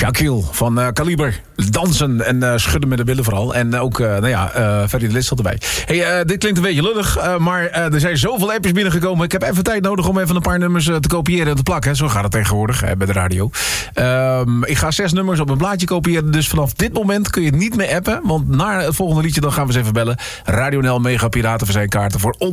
Shaquille van Kaliber. Dansen en schudden met de billen vooral. En ook, Ferry de List zat erbij. Hey, dit klinkt een beetje lullig, maar er zijn zoveel appjes binnengekomen. Ik heb even tijd nodig om even een paar nummers te kopiëren en te plakken. Zo gaat het tegenwoordig bij de radio. Ik ga 6 nummers op een blaadje kopiëren. Dus vanaf dit moment kun je het niet meer appen. Want na het volgende liedje dan gaan we eens even bellen. Radio NL Mega Piraten voor zijn kaarten voor